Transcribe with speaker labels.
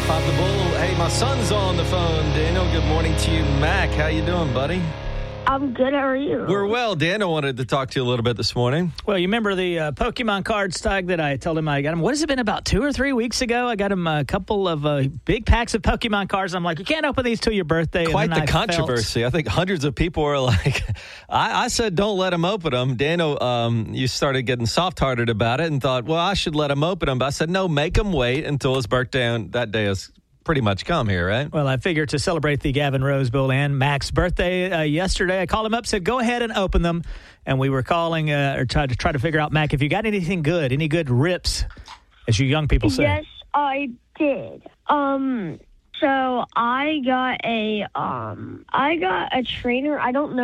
Speaker 1: Pop the Bull. Hey, my son's on the phone. Daniel, good morning to you. Mac, how you doing, buddy?
Speaker 2: I'm good. How are you?
Speaker 1: We're well. Daniel wanted to talk to you a little bit this morning.
Speaker 3: Well, you remember the Pokemon cards tag that I told him I got him? What has it been, about 2 or 3 weeks ago? I got him a couple of big packs of Pokemon cards. I'm like, you can't open these till your birthday.
Speaker 1: Quite the controversy. I think hundreds of people were like, I said don't let him open them. Daniel, you started getting soft-hearted about it and thought, well, I should let him open them. But I said, no, make him wait until his birthday. And that day is pretty much come here, right?
Speaker 3: Well, I figured to celebrate the Gavin Rose Bowl and Mac's birthday yesterday, I called him up, said, go ahead and open them. And we were calling or try to figure out, Mac, if you got anything good, any good rips, as you young people say.
Speaker 2: Yes, I did. So I got a trainer. I don't know